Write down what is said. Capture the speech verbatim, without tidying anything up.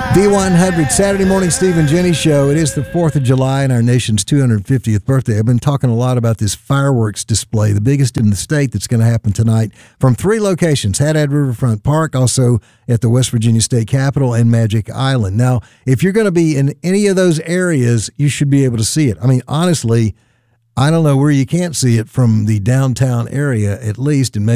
V one hundred Saturday morning Steve and Jenny show. It is the fourth of July and our nation's two hundred fiftieth birthday. I've been talking a lot about this fireworks display, the biggest in the state, that's going to happen tonight from three locations: Haddad Riverfront Park, also at the West Virginia State Capitol, and Magic Island. Now, if you're going to be in any of those areas, you should be able to see it. I mean, honestly, I don't know where you can't see it from the downtown area, at least, and maybe